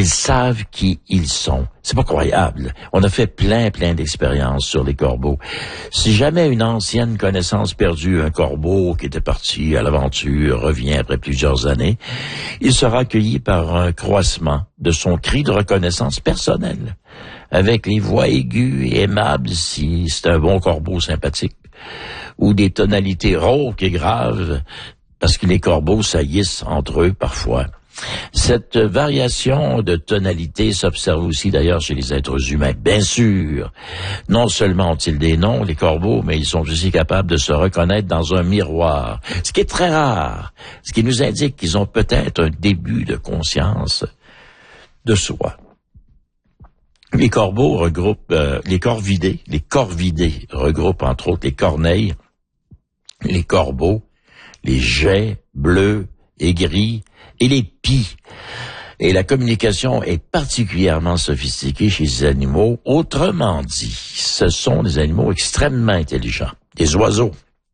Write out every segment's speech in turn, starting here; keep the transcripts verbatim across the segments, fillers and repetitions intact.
Ils savent qui ils sont. C'est pas croyable. On a fait plein, plein d'expériences sur les corbeaux. Si jamais une ancienne connaissance perdue, un corbeau qui était parti à l'aventure, revient après plusieurs années, il sera accueilli par un croissement de son cri de reconnaissance personnelle, avec les voix aiguës et aimables si c'est un bon corbeau sympathique, ou des tonalités rauques et graves, parce que les corbeaux saillissent entre eux parfois. Cette variation de tonalité s'observe aussi d'ailleurs chez les êtres humains. Bien sûr, non seulement ont-ils des noms, les corbeaux, mais ils sont aussi capables de se reconnaître dans un miroir, ce qui est très rare, ce qui nous indique qu'ils ont peut-être un début de conscience de soi. Les corbeaux regroupent, euh, les corvidés, les corvidés regroupent entre autres les corneilles, les corbeaux, les geais bleus et gris et les pies. Et la communication est particulièrement sophistiquée chez ces animaux. Autrement dit, ce sont des animaux extrêmement intelligents. Des oiseaux.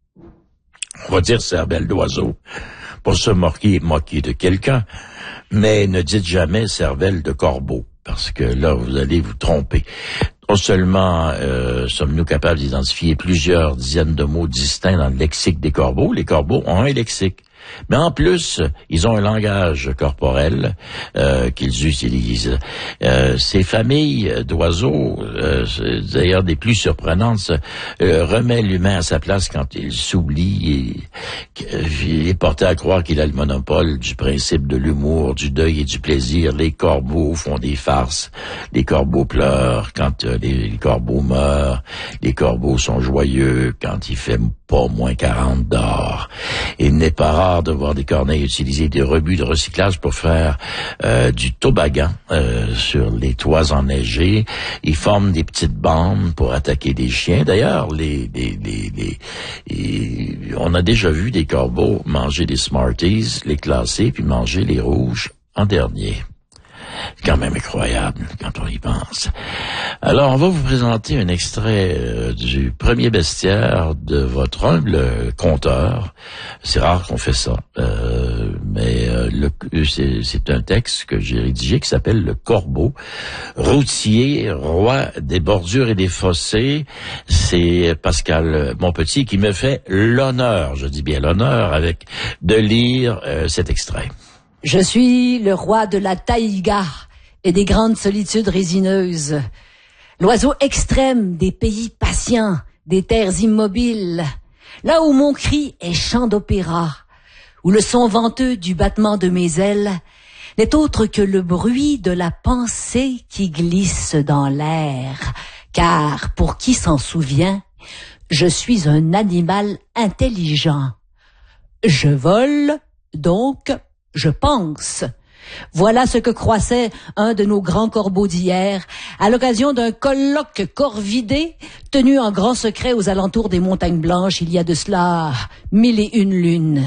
On va dire cervelle d'oiseau pour se moquer, moquer de quelqu'un, mais ne dites jamais cervelle de corbeau, parce que là, vous allez vous tromper. Non seulement euh, sommes-nous capables d'identifier plusieurs dizaines de mots distincts dans le lexique des corbeaux, les corbeaux ont un lexique. Mais en plus, ils ont un langage corporel euh, qu'ils utilisent. Euh, ces familles d'oiseaux, euh, d'ailleurs des plus surprenantes, euh, remet l'humain à sa place quand il s'oublie et il est porté à croire qu'il a le monopole du principe de l'humour, du deuil et du plaisir. Les corbeaux font des farces, les corbeaux pleurent quand euh, les, les corbeaux meurent, les corbeaux sont joyeux quand il fait pas moins quarante dehors. Il n'est pas rare de voir des corneilles utiliser des rebuts de recyclage pour faire euh, du toboggan euh, sur les toits enneigés. Ils forment des petites bandes pour attaquer des chiens. D'ailleurs, les, les, les, les, les, on a déjà vu des corbeaux manger des Smarties, les classer, puis manger les rouges en dernier. C'est quand même incroyable quand on y pense. Alors, on va vous présenter un extrait euh, du premier bestiaire de votre humble conteur. C'est rare qu'on fait ça, euh, mais euh, le, c'est, c'est un texte que j'ai rédigé qui s'appelle « Le Corbeau ». Routier, roi des bordures et des fossés, c'est Pascal Monpetit qui me fait l'honneur, je dis bien l'honneur, avec de lire euh, cet extrait. Je suis le roi de la taïga et des grandes solitudes résineuses, l'oiseau extrême des pays patients, des terres immobiles, là où mon cri est chant d'opéra, où le son venteux du battement de mes ailes n'est autre que le bruit de la pensée qui glisse dans l'air, car, pour qui s'en souvient, je suis un animal intelligent. Je vole, donc je pense. Voilà ce que croissait un de nos grands corbeaux d'hier, à l'occasion d'un colloque corvidé tenu en grand secret aux alentours des montagnes blanches il y a de cela mille et une lunes.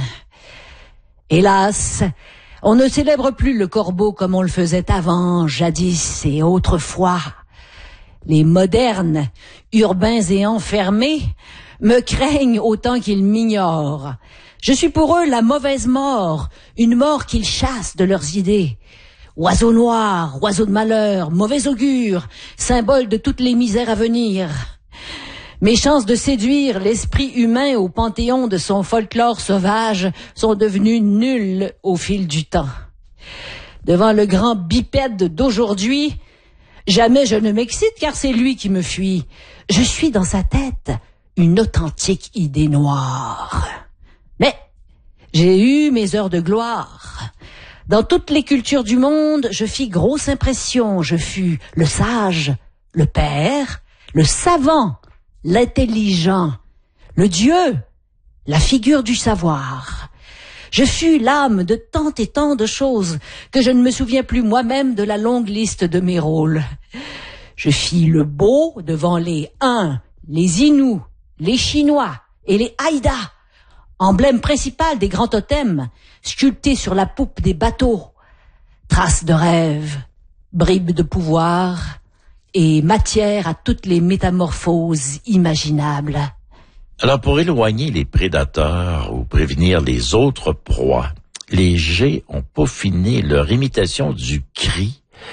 Hélas, on ne célèbre plus le corbeau comme on le faisait avant, jadis et autrefois. Les modernes, urbains et enfermés, me craignent autant qu'ils m'ignorent. Je suis pour eux la mauvaise mort, une mort qu'ils chassent de leurs idées. Oiseau noir, oiseau de malheur, mauvais augure, symbole de toutes les misères à venir. Mes chances de séduire l'esprit humain au panthéon de son folklore sauvage sont devenues nulles au fil du temps. Devant le grand bipède d'aujourd'hui, jamais je ne m'excite car c'est lui qui me fuit. Je suis dans sa tête une authentique idée noire. Mais j'ai eu mes heures de gloire. Dans toutes les cultures du monde, je fis grosse impression. Je fus le sage, le père, le savant, l'intelligent, le dieu, la figure du savoir. Je fus l'âme de tant et tant de choses que je ne me souviens plus moi-même de la longue liste de mes rôles. Je fis le beau devant les Huns, les Inuits, les Chinois et les Haïdas, emblème principal des grands totems, sculptés sur la poupe des bateaux, traces de rêve, bribes de pouvoir et matière à toutes les métamorphoses imaginables. Alors, pour éloigner les prédateurs ou prévenir les autres proies, les geais ont peaufiné leur imitation du cri